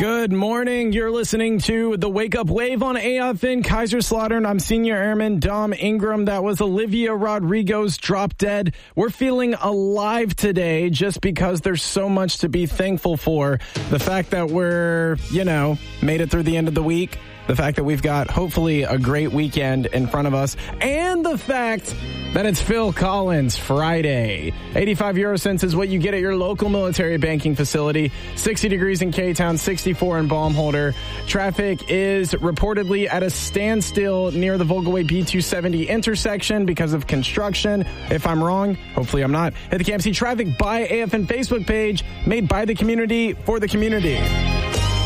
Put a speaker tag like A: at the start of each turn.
A: Good morning. You're listening to the Wake Up Wave on AFN Kaiserslautern. I'm Senior Airman Dom Ingram. That was Olivia Rodrigo's Drop Dead. We're feeling alive today just because there's so much to be thankful for. The fact that we're, made it through the end of the week. The fact that we've got, hopefully, a great weekend in front of us. And the fact that it's Phil Collins Friday. 85 euro cents is what you get at your local military banking facility. 60 degrees in K-Town, 64 in Baumholder. Traffic is reportedly at a standstill near the Volgaway B270 intersection because of construction. If I'm wrong, hopefully I'm not. Hit the KMC Traffic by AFN Facebook page, made by the community for the community.